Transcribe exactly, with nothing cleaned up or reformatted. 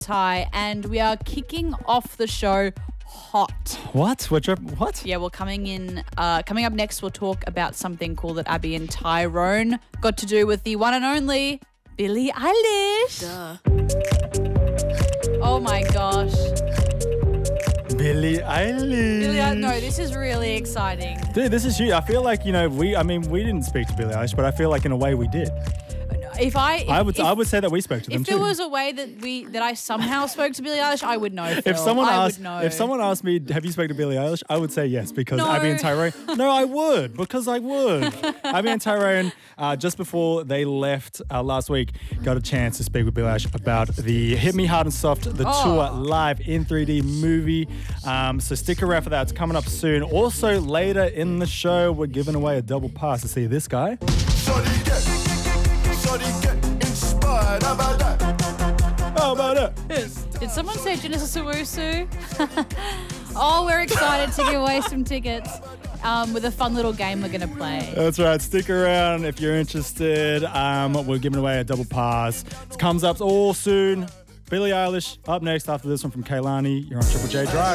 Ty, and we are kicking off the show hot. What? What? What? Yeah, well, coming in, uh, coming up next, we'll talk about something cool that Abby and Tyrone got to do with the one and only Billie Eilish. Duh. Oh my gosh. Billie Eilish. Billie Eilish. No, this is really exciting. Dude, this is huge. I feel like, you know, we, I mean, we didn't speak to Billie Eilish, but I feel like in a way we did. If I, if, I would, if, I would say that we spoke to them if too. there was a way that we, that I somehow spoke to Billie Eilish, I would know. Phil. If someone I asked, would know. if someone asked me, have you spoken to Billie Eilish? I would say yes because No. Abby and Tyrone. No, I would because I would. Abby and Tyrone, uh, just before they left uh, last week, got a chance to speak with Billie Eilish about the Hit Me Hard and Soft, the Oh. tour live in three D movie. Um, so stick around for that. It's coming up soon. Also later in the show, we're giving away a double pass to see this guy. Shawty get, shawty get inspired. How about that? How about it? Did someone say Genesis Owusu? Oh, we're excited to give away some tickets um, with a fun little game we're going to play. That's right. Stick around if you're interested. Um, we're giving away a double pass. It comes up all soon. Billie Eilish up next after this one from Kaylani. You're on Triple J Drive.